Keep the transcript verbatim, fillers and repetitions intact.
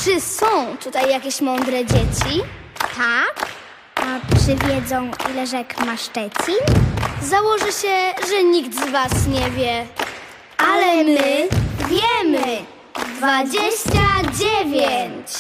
Czy są tutaj jakieś mądre dzieci? Tak? A czy wiedzą, ile rzek ma Szczecin? Założę się, że nikt z was nie wie. Ale my wiemy! Dwadzieścia dziewięć!